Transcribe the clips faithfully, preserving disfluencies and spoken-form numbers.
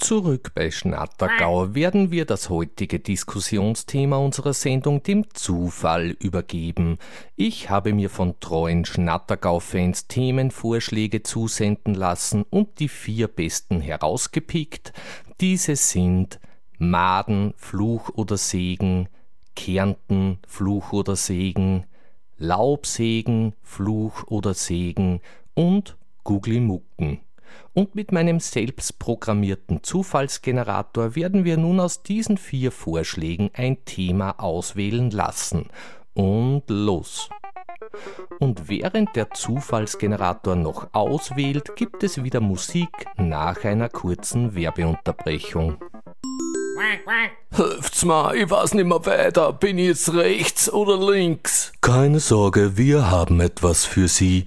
Zurück bei Schnattergau werden wir das heutige Diskussionsthema unserer Sendung dem Zufall übergeben. Ich habe mir von treuen Schnattergau-Fans Themenvorschläge zusenden lassen und die vier besten herausgepickt. Diese sind Maden, Fluch oder Segen, Kärnten, Fluch oder Segen, Laubsägen, Fluch oder Segen und Guglimucken. Und mit meinem selbst programmierten Zufallsgenerator werden wir nun aus diesen vier Vorschlägen ein Thema auswählen lassen. Und los! Und während der Zufallsgenerator noch auswählt, gibt es wieder Musik nach einer kurzen Werbeunterbrechung. Helft's mal, ich weiß nicht mehr weiter. Bin ich jetzt rechts oder links? Keine Sorge, wir haben etwas für Sie.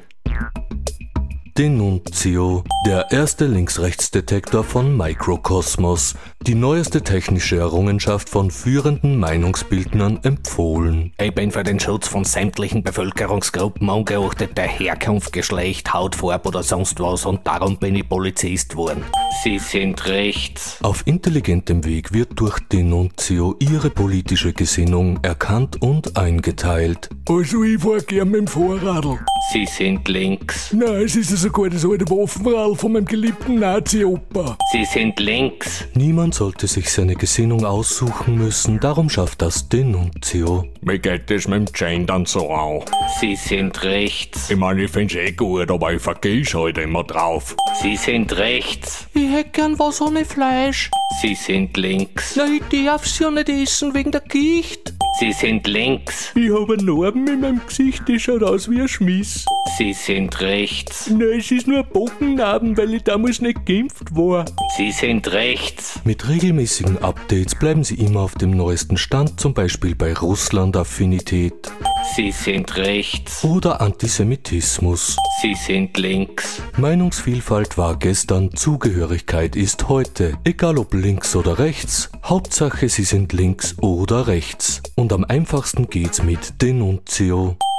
Denunzio, der erste Links-Rechts-Detektor von Mikrokosmos. Die neueste technische Errungenschaft von führenden Meinungsbildnern empfohlen. Ich bin für den Schutz von sämtlichen Bevölkerungsgruppen ungeachtet der Herkunft, Geschlecht, Hautfarbe oder sonst was und darum bin ich Polizist geworden. Sie sind rechts. Auf intelligentem Weg wird durch Denunzio Ihre politische Gesinnung erkannt und eingeteilt. Also ich fahr gern mit dem Fahrradl. Sie sind links. Nein, es ist sogar das alte Waffenrad von meinem geliebten Nazi-Opa. Sie sind links. Niemand sollte sich seine Gesinnung aussuchen müssen, darum schafft das Denunzio. Mir geht das mit dem Gendern so an. Sie sind rechts. Ich meine, ich find's eh gut, aber ich vergiss halt immer drauf. Sie sind rechts. Ich hätt gern was ohne Fleisch. Sie sind links. Na, ich darf's ja nicht essen wegen der Gicht. Sie sind links. Ich hab einen Narben in meinem Gesicht, das schaut aus wie ein Schmiss. Sie sind rechts. Nein, es ist nur ein Bockennarben, weil ich damals nicht geimpft war. Sie sind rechts. Mit regelmäßigen Updates bleiben Sie immer auf dem neuesten Stand, zum Beispiel bei Russland-Affinität. Sie sind rechts. Oder Antisemitismus. Sie sind links. Meinungsvielfalt war gestern, Zugehörigkeit ist heute. Egal ob links oder rechts, Hauptsache Sie sind links oder rechts. Und am einfachsten geht's mit Denunzio.